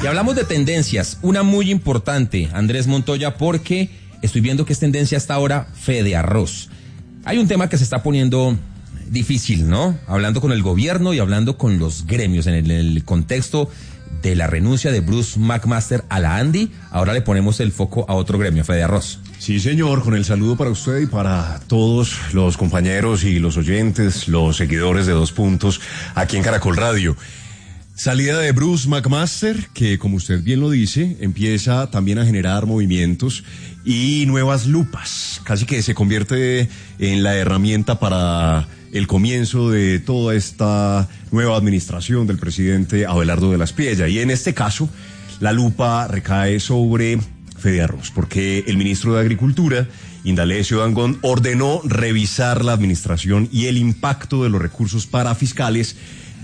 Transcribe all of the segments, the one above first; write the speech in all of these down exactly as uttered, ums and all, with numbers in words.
Y hablamos de tendencias, una muy importante, Andrés Montoya, porque estoy viendo que es tendencia hasta ahora Fede Arroz. Hay un tema que se está poniendo difícil, ¿no? Hablando con el gobierno y hablando con los gremios en el, en el contexto de la renuncia de Bruce McMaster a la Andy. Ahora le ponemos el foco a otro gremio, Fede Arroz. Sí, señor, con el saludo para usted y para todos los compañeros y los oyentes, los seguidores de Dos Puntos aquí en Caracol Radio. Salida de Bruce McMaster, que como usted bien lo dice, empieza también a generar movimientos y nuevas lupas. Casi que se convierte en la herramienta para el comienzo de toda esta nueva administración del presidente Abelardo de la Espriella. Y en este caso, la lupa recae sobre Fede Arroz, porque el ministro de Agricultura, Indalecio Dangond, ordenó revisar la administración y el impacto de los recursos parafiscales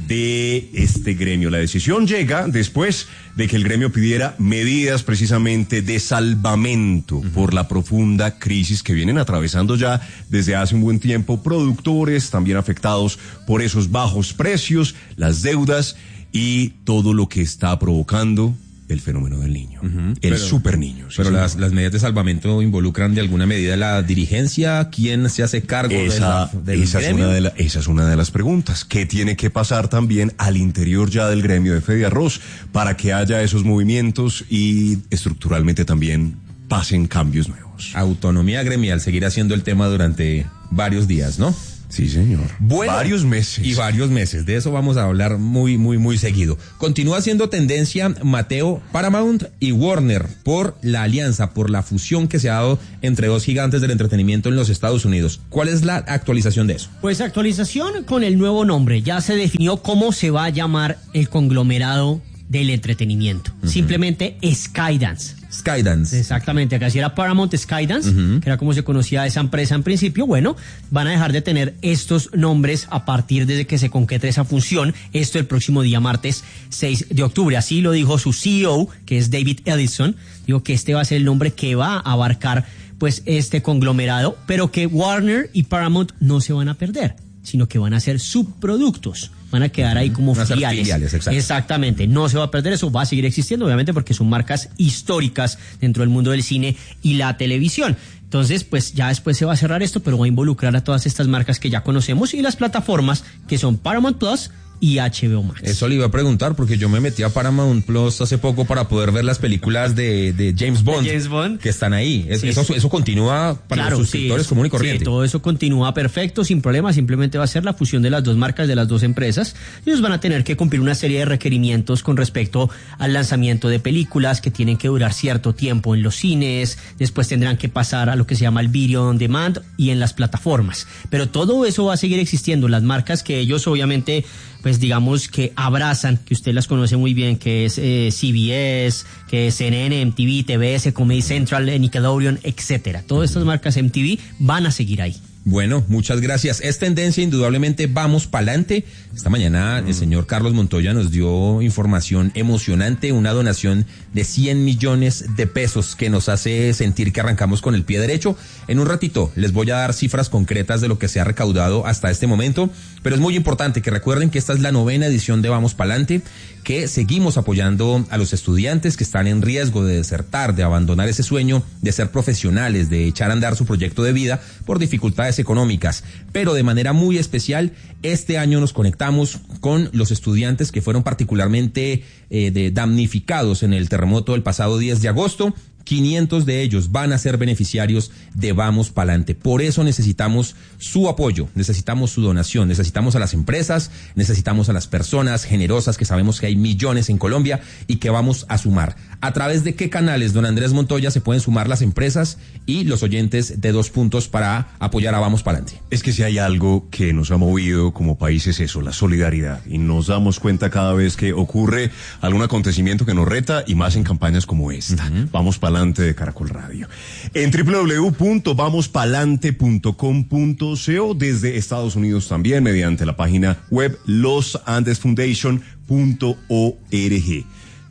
de este gremio. La decisión llega después de que el gremio pidiera medidas precisamente de salvamento uh-huh. por la profunda crisis que vienen atravesando ya desde hace un buen tiempo productores, también afectados por esos bajos precios, las deudas y todo lo que está provocando el fenómeno del niño, uh-huh. el pero, super niño. Sí, pero las, las medidas de salvamento involucran de alguna medida la dirigencia. ¿Quién se hace cargo esa, de la, del esa gremio? Es una de la, esa es una de las preguntas. ¿Qué tiene que pasar también al interior ya del gremio de Fede Arroz para que haya esos movimientos y estructuralmente también pasen cambios nuevos? Autonomía gremial seguirá siendo el tema durante varios días, ¿no? Sí, señor. Bueno, varios meses. Y varios meses. De eso vamos a hablar muy, muy, muy seguido. Continúa siendo tendencia, Mateo, Paramount y Warner por la alianza, por la fusión que se ha dado entre dos gigantes del entretenimiento en los Estados Unidos. ¿Cuál es la actualización de eso? Pues actualización con el nuevo nombre. Ya se definió cómo se va a llamar el conglomerado del entretenimiento. Uh-huh. Simplemente Skydance. Skydance. Exactamente, acá sí era Paramount Skydance, uh-huh. que era como se conocía esa empresa en principio. Bueno, van a dejar de tener estos nombres a partir de que se concrete esa función, esto el próximo día martes seis de octubre. Así lo dijo su C E O, que es David Ellison, dijo que este va a ser el nombre que va a abarcar pues este conglomerado, pero que Warner y Paramount no se van a perder, sino que van a ser subproductos. Van a quedar ahí como filiales. filiales Exactamente, no se va a perder, eso va a seguir existiendo, obviamente, porque son marcas históricas dentro del mundo del cine y la televisión. Entonces, pues ya después se va a cerrar esto, pero va a involucrar a todas estas marcas que ya conocemos y las plataformas que son Paramount Plus y H B O Max. Eso le iba a preguntar porque yo me metí a Paramount Plus hace poco para poder ver las películas de, de James Bond, de James Bond que están ahí. Es, sí, eso, sí. eso continúa para claro, los suscriptores sí, común y corriente. Sí, todo eso continúa perfecto, sin problema. Simplemente va a ser la fusión de las dos marcas, de las dos empresas. Ellos van a tener que cumplir una serie de requerimientos con respecto al lanzamiento de películas que tienen que durar cierto tiempo en los cines. Después tendrán que pasar a lo que se llama el video on demand y en las plataformas. Pero todo eso va a seguir existiendo. Las marcas que ellos obviamente pues digamos que abrazan, que usted las conoce muy bien, que es eh, C B S, que es C N N, M T V, T B S, Comedy Central, Nickelodeon, etcétera. Todas estas marcas M T V van a seguir ahí. Bueno, muchas gracias. Es tendencia, indudablemente, vamos pa'lante. Esta mañana el señor Carlos Montoya nos dio información emocionante, una donación de cien millones de pesos que nos hace sentir que arrancamos con el pie derecho. En un ratito les voy a dar cifras concretas de lo que se ha recaudado hasta este momento, pero es muy importante que recuerden que esta es la novena edición de Vamos Pa'lante, que seguimos apoyando a los estudiantes que están en riesgo de desertar, de abandonar ese sueño de ser profesionales, de echar a andar su proyecto de vida por dificultades económicas. Pero de manera muy especial, este año nos conectamos con los estudiantes que fueron particularmente eh, de damnificados en el terremoto del pasado diez de agosto. quinientos de ellos van a ser beneficiarios de Vamos Pa'lante. Por eso necesitamos su apoyo, necesitamos su donación, necesitamos a las empresas, necesitamos a las personas generosas, que sabemos que hay millones en Colombia y que vamos a sumar. ¿A través de qué canales, don Andrés Montoya, se pueden sumar las empresas y los oyentes de Dos Puntos para apoyar a Vamos Pa'lante? Es que si hay algo que nos ha movido como país es eso, la solidaridad. Y nos damos cuenta cada vez que ocurre algún acontecimiento que nos reta, y más en campañas como esta. Uh-huh. Vamos Pa'lante de Caracol Radio. En doble u doble u doble u punto vamos palante punto com punto co, desde Estados Unidos también, mediante la página web los andes foundation punto org.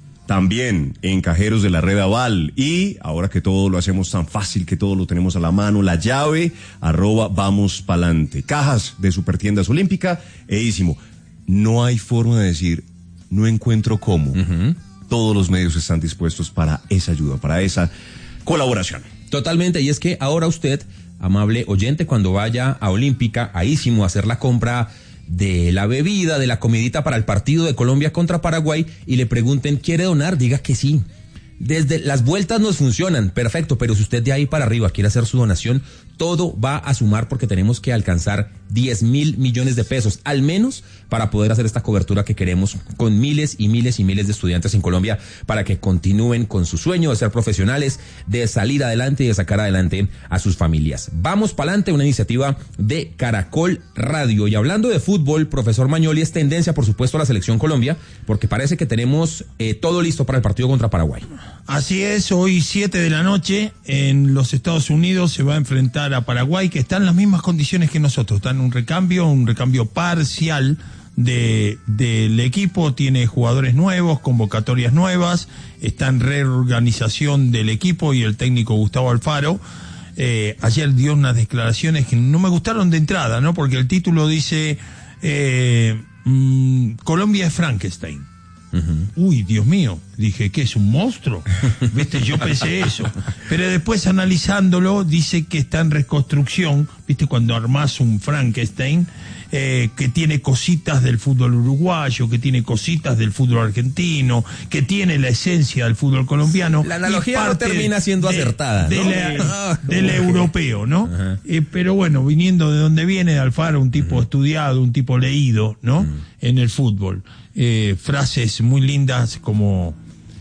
También en cajeros de la red Aval, y ahora que todo lo hacemos tan fácil, que todo lo tenemos a la mano, la llave, arroba Vamos Pa'lante. Cajas de Supertiendas Olímpica, edísimo. No hay forma de decir, no encuentro cómo. Uh-huh. todos los medios están dispuestos para esa ayuda, para esa colaboración. Totalmente, y es que ahora usted, amable oyente, cuando vaya a Olímpica, a Ísimo, a hacer la compra de la bebida, de la comidita para el partido de Colombia contra Paraguay, y le pregunten, ¿quiere donar? Diga que sí. Desde las vueltas nos funcionan, perfecto, pero si usted de ahí para arriba quiere hacer su donación, todo va a sumar porque tenemos que alcanzar diez mil millones de pesos, al menos para poder hacer esta cobertura que queremos con miles y miles y miles de estudiantes en Colombia para que continúen con su sueño de ser profesionales, de salir adelante y de sacar adelante a sus familias. Vamos para adelante, una iniciativa de Caracol Radio. Y hablando de fútbol, profesor Magnoli, es tendencia, por supuesto, a la selección Colombia, porque parece que tenemos eh, todo listo para el partido contra Paraguay. Así es, hoy siete de la noche en los Estados Unidos se va a enfrentar a Paraguay, que está en las mismas condiciones que nosotros, está en un recambio, un recambio parcial de del equipo, tiene jugadores nuevos, convocatorias nuevas, está en reorganización del equipo y el técnico Gustavo Alfaro. Eh, ayer dio unas declaraciones que no me gustaron de entrada, ¿no? Porque el título dice eh, mmm, Colombia es Frankenstein. Uh-huh. Uy, Dios mío, dije, ¿qué es un monstruo? ¿Viste? Yo pensé eso. Pero después analizándolo, dice que está en reconstrucción, ¿viste? Cuando armás un Frankenstein, eh, que tiene cositas del fútbol uruguayo, que tiene cositas del fútbol argentino, que tiene la esencia del fútbol colombiano. La analogía no termina siendo de, acertada, de ¿no? la, del europeo, ¿no? Uh-huh. Eh, pero bueno, viniendo de donde viene, de Alfaro, un tipo uh-huh. estudiado, un tipo leído, ¿no? Uh-huh. En el fútbol. Eh, frases muy lindas como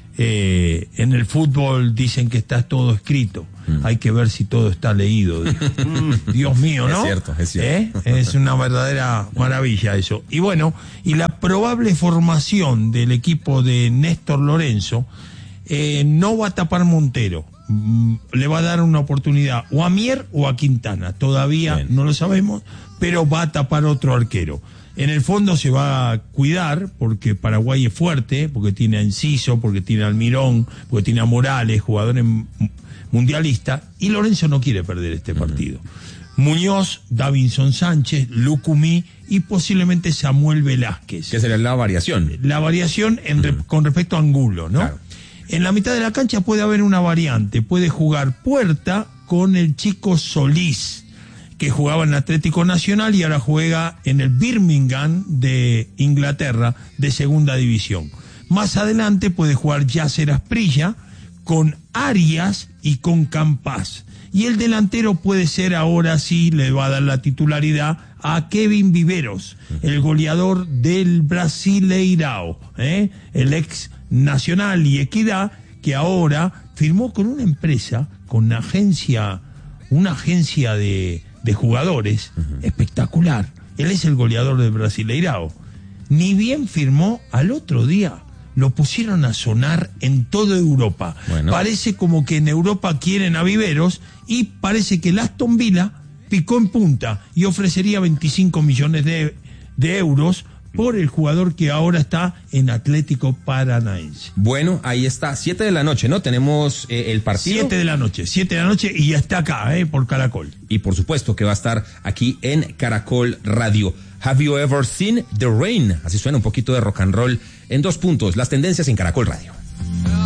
eh, en el fútbol dicen que está todo escrito, mm. hay que ver si todo está leído. mm, Dios mío, ¿no? Es cierto, es cierto. ¿Eh? Es una verdadera maravilla eso. Y bueno, y la probable formación del equipo de Néstor Lorenzo eh, no va a tapar Montero. Mm, le va a dar una oportunidad o a Mier o a Quintana. Todavía Bien. no lo sabemos, pero va a tapar otro arquero. En el fondo se va a cuidar porque Paraguay es fuerte, porque tiene a Enciso, porque tiene a Almirón, porque tiene a Morales, jugadores mundialistas, y Lorenzo no quiere perder este partido. Uh-huh. Muñoz, Davinson Sánchez, Lucumí y posiblemente Samuel Velázquez. ¿Qué será la variación? La variación en re- con respecto a Angulo, ¿no? Claro. En la mitad de la cancha puede haber una variante, puede jugar Puerta con el chico Solís, que jugaba en Atlético Nacional y ahora juega en el Birmingham de Inglaterra de segunda división. Más adelante puede jugar Yasser Asprilla con Arias y con Campás. Y el delantero puede ser, ahora sí le va a dar la titularidad a Kevin Viveros, el goleador del Brasileirao, ¿eh? El ex Nacional y Equidad, que ahora firmó con una empresa, con una agencia, una agencia de de jugadores, uh-huh. espectacular. Él es el goleador del Brasileirao. Ni bien firmó, al otro día lo pusieron a sonar en toda Europa. Bueno. Parece como que en Europa quieren a Viveros y parece que el Aston Villa picó en punta y ofrecería veinticinco millones de, de euros por el jugador que ahora está en Atlético Paranaense. Bueno, ahí está, siete de la noche, ¿no? Tenemos eh, el partido. Siete de la noche, siete de la noche y ya está acá, eh, por Caracol. Y por supuesto que va a estar aquí en Caracol Radio. Have you ever seen the rain? Así suena un poquito de rock and roll en dos puntos, las tendencias en Caracol Radio.